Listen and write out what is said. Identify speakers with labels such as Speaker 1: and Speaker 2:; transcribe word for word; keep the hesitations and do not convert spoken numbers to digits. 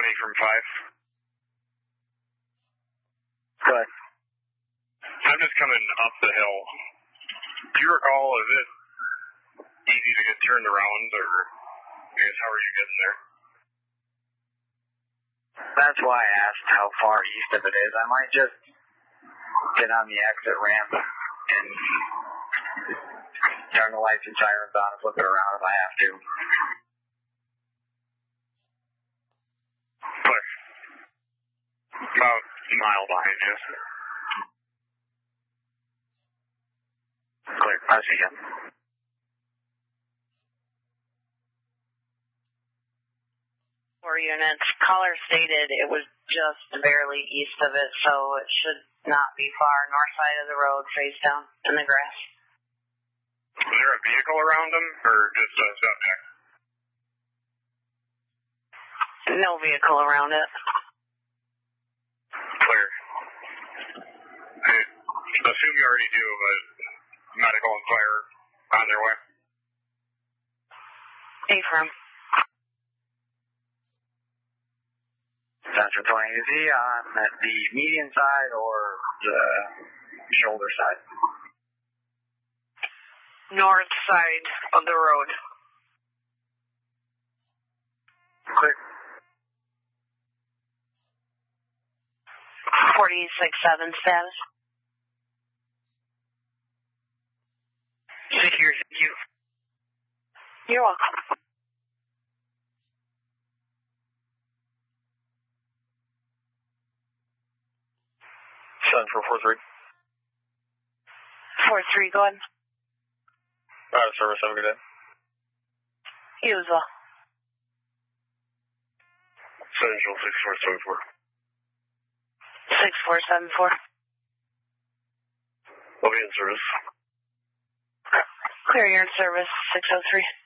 Speaker 1: twenty from five.
Speaker 2: Good.
Speaker 1: I'm just coming up the hill. Do you recall, is it easy to get turned around, or I guess how are you getting there?
Speaker 2: That's why I asked how far east of it is. I might just get on the exit ramp and turn the lights and sirens on and flip it around if I have to.
Speaker 1: Clear. About a mile behind you.
Speaker 2: Clear. I see you.
Speaker 3: Four units. Caller stated it was just barely east of it, so it should not be far. North side of the road, face down in the grass.
Speaker 1: Is there a vehicle around them, or just a setback?
Speaker 3: No vehicle around it.
Speaker 1: Clear. I assume you already do, but medical and fire on their way.
Speaker 3: A-firm.
Speaker 2: Central twenty, is he on the median side or the shoulder side?
Speaker 3: North side of the road.
Speaker 2: Clear.
Speaker 3: forty-six seven status.
Speaker 2: Secure, thank you.
Speaker 3: You're welcome.
Speaker 1: Seven four four three.
Speaker 3: four three, go ahead.
Speaker 1: Out of service, have a good day.
Speaker 3: You as well.
Speaker 1: Central six four seven four.
Speaker 3: six four seven four.
Speaker 1: I'll be in service.
Speaker 3: Clear your service, six oh three.